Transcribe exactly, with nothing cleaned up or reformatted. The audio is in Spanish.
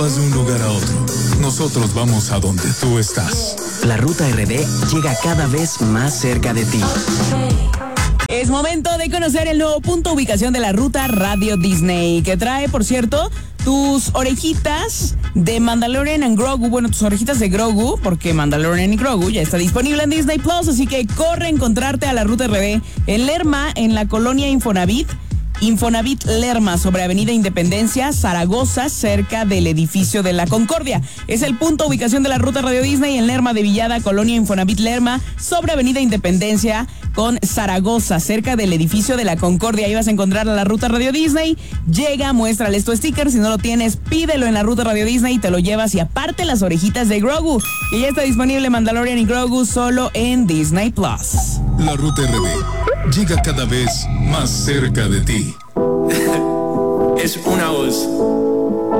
Vas de un lugar a otro. Nosotros vamos a donde tú estás. La Ruta R D llega cada vez más cerca de ti. Es momento de conocer el nuevo punto de ubicación de la Ruta Radio Disney, que trae, por cierto, tus orejitas de Mandalorian and Grogu. Bueno, tus orejitas de Grogu, porque Mandalorian y Grogu ya está disponible en Disney Plus, así que corre a encontrarte a la Ruta R D en Lerma, en la colonia Infonavit. Infonavit Lerma, sobre Avenida Independencia, Zaragoza, cerca del edificio de la Concordia. Es el punto de ubicación de la Ruta Radio Disney en Lerma de Villada, colonia Infonavit Lerma, sobre Avenida Independencia con Zaragoza, cerca del edificio de la Concordia. Ahí vas a encontrar a la Ruta Radio Disney. Llega, muéstrales tu sticker. Si no lo tienes, pídelo en la Ruta Radio Disney y te lo llevas. Y aparte, las orejitas de Grogu, que ya está disponible Mandalorian y Grogu solo en Disney Plus. La Ruta R D llega cada vez más cerca de ti. Es una voz.